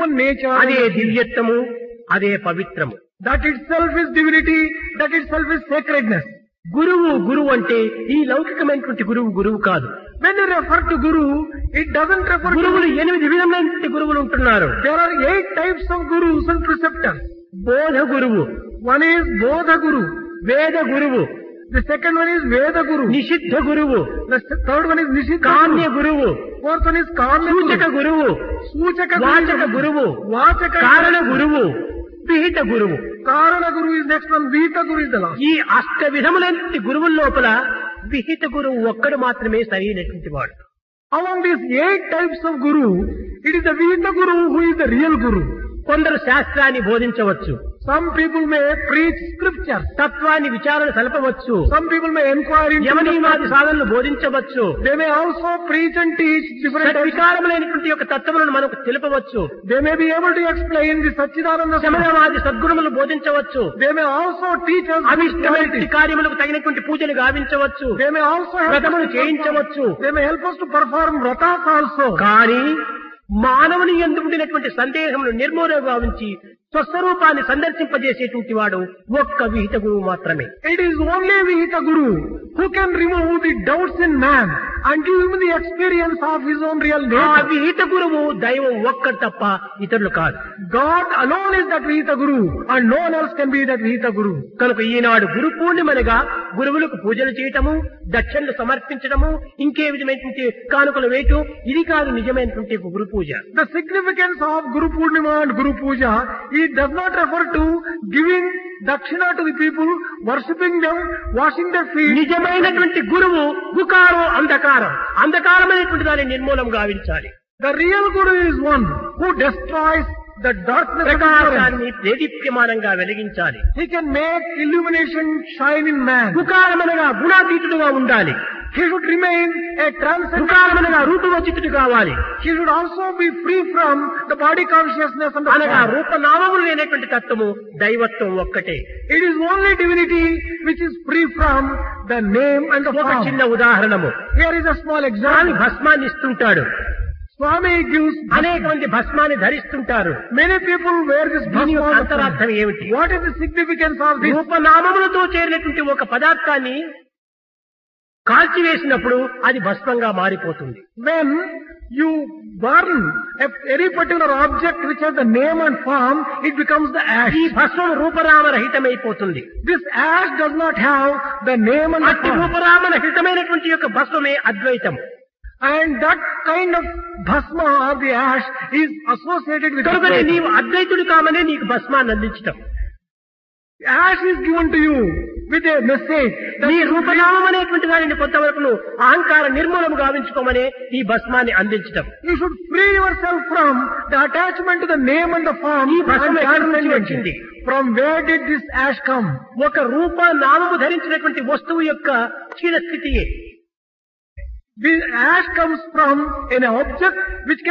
human nature. అదే దివ్యత్వము, అదే పవిత్రము. That itself is divinity, that itself is sacredness. గురువు అంటే ఈ లౌకికమైనటువంటి గురువు కాదు. When you refer to Guru, it doesn't refer to... గురువులు 8 విధమైనటువంటి గురువులు ఉంటున్నారు. There are 8 types of Gurus and preceptors. బోధ గురువు, One is Bodha Guru. వేద గురువు, The second one is Veda Guru. నిషిద్ధ గురువు, The third one is Nishita కామ్య Guru. గురువు, Fourth one is Kamya సూచక Guru. గురువు, Suchaka వాచక Guru. గురువు, Vachaka కారణ Guru. గురువు, విహిత గురువు. Karana Guru is next one. Vita Guru is the last. ఈ అష్ట విధములైనటువంటి గురువుల లోపల విహిత గురువు ఒక్కడు మాత్రమే సరైనటువంటి వాడు. Among these 8 types of Guru, it is the Vita Guru who is the real Guru. కొందరు శాస్త్రాన్ని బోధించవచ్చు, Some people may preach scriptures. తత్వాన్ని విచారణ సలపవచ్చు, Some people may inquire into యమనియమాది సాధనలు బోధించవచ్చు, They may also preach and teach different types. వికారములైనటువంటి యొక్క తత్వములను మనకు తెలుపవచ్చు, They may be able to explain the Satchidananda Swami. శమనవాది సద్గుణములు బోధించవచ్చు, They may also teach us అవిష్టమైన spirituality. కార్యములకు తగినటువంటి పూజలు గావించవచ్చు, They may also help us వ్రతములు to చేయించవచ్చు. perform- They may help us to perform vratas also. కానీ మానవుని యందు ఉండినటువంటి సందేహములు నిర్మూలన గావించి స్వస్వరూపాన్ని సందర్శింపజేసేటువంటి వాడు ఒక్క విహిత గురువు మాత్రమే. It is only Vihita Guru who can remove the doubts in man and give him the experience of his own real ఆ nature. విహిత గురువు దైవం ఒక్కడు తప్ప ఇతరులు కాదు. God alone is that Vihita Guru and no one else can be that Vihita Guru. కనుక ఈనాడు గురు పూర్ణిమనగా గురువులకు పూజలు చేయటము, దక్షిణలు సమర్పించడము, ఇంకే విధమైనటువంటి కానుకలు వేయటం, ఇది కాదు నిజమైనటువంటి గురు పూజ. The significance of Guru Purnima and Guru Puja, it does not refer to giving dakshina to the people, worshipping them, washing their feet. నిజమైనటువంటి గురువు గుకారం అంధకారం, అంధకారమైనటువంటి దాన్ని నిర్మూలం గావించాలి. The real Guru is one who destroys the darkness of ignorance. ప్రకాశాన్ని దేదీప్యమానంగా వెలిగించాలి. He can make illumination shine in man. గుకారమనగా గుణాతీతుడుగా ఉండాలి. He should remain a transcendent. గుకారమనగా రూపవచితుడు కావాలి. He should also be free from the body consciousness and the అనగా form. రూపనామములు లేనటువంటి తత్వము దైవత్వం ఒక్కటే. It is only divinity which is free from the name and the ఒక form. చిన్న ఉదాహరణము, Here is a small Swamy example. భస్మాన్ని ఇస్తుంటాడు, Swami gives అనేక మంది భస్మాన్ని ధరిస్తుంటారు. many people wear this దీని యొక్క bhasma. అంతరార్థం ఏమిటి? What is the significance of this? రూపనామములతో చేరినటువంటి ఒక పదార్థాన్ని కాల్చివేసినప్పుడు అది భస్మంగా మారిపోతుంది. When you burn any particular object which has the name and form, it becomes the ash. ఈ భస్మం రూపరామరహితమైపోతుంది. This ash does not have the name and the అట్టి form. రూపరామరహితమైనటువంటి యొక్క భస్మమే అద్వైతం. And that kind of bhasma or the ash is associated with కనుకనే Advaita. నీవు అద్వైతుడు కామనే నీకు భస్మాన్ని అందించటం. Ash is given to you with a message that నీ రూపనామం అనేటువంటి దానిని కొంతవరకు నువ్వు అహంకార నిర్మూలము గావించుకోమనే ఈ భస్మాన్ని అందించటం. you should free yourself from the attachment to the name and the form. ఈ భస్మం and ఎక్కడి నుంచి transcendence. వచ్చింది? From where did this ash come? ఒక రూప నామము ధరించినటువంటి వస్తువు యొక్క క్షీణ స్థితియే. The ash comes from an object which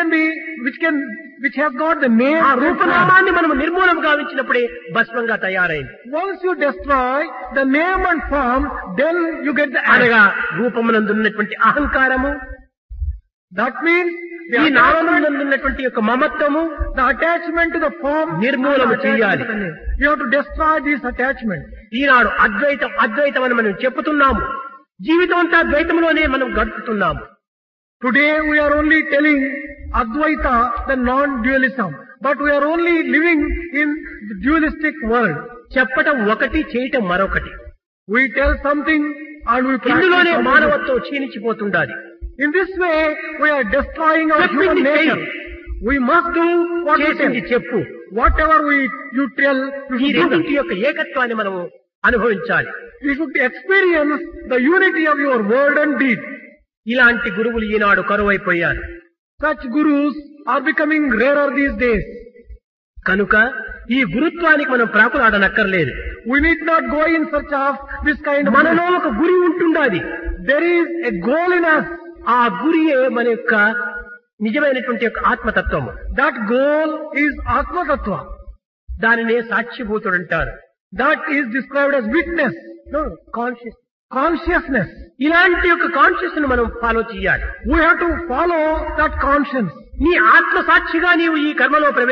has got the name. ఆ and form. రూపనామాన్ని మనం నిర్మూలం గావించినప్పుడే భస్మంగా తయారైంది. Once you destroy the name and form, then you get the ash. అనగా రూపమునందున్నటువంటి అహంకారము, That means the ఈ attachment, నామమునందున్నటువంటి యొక్క మమత్వము the attachment to the form, నిర్మూలము and the attachment చేయాలి. to the name. You have to destroy this attachment. ఈనాడు అద్వైతం అని మనం చెప్పుతున్నాము, జీవితం అంతా ద్వైతంలోనే మనం గడుపుతున్నాము. Today we are only telling Advaita, the non-dualism, but we are only living in the dualistic world. చెప్పటం ఒకటి, చేయటం మరొకటి. We tell something and we practice ఇందులోనే something. మానవత్వం క్షీణించిపోతుండాలి. In this way, we are destroying our human చెప్పింది nature. చెయ్యి. We must do what we చేసింది tell. చెప్పు. Whatever you tell, you ఈ should do that. రెండింటి యొక్క ఏకత్వాన్ని మనం అనుభవించాలి. You should experience the unity of your word and deed. ఇలాంటి గురువులు ఈనాడు కరువైపోయారు. Such gurus are becoming rarer these days. కనుక ఈ గురుత్వానికి మనం ప్రాకులాడనక్కర్లేదు. We need not go in search of this kind of... మనలో ఒక గురి ఉంటుండాలి. There is a goal in us. ఆ గురియే మన యొక్క నిజమైనటువంటి యొక్క ఆత్మతత్వము. That goal is Atma Tattva. దానినే సాక్షిభూతుడు అంటారు. That is described as witness. No, Consciousness. ఇలాంటి యొక్క కాన్షియస్ ను మనం ఫాలో చేయాలి. We have to follow that conscience. నీ ఆత్మ సాక్షిగా నీవు ఈ కర్మలో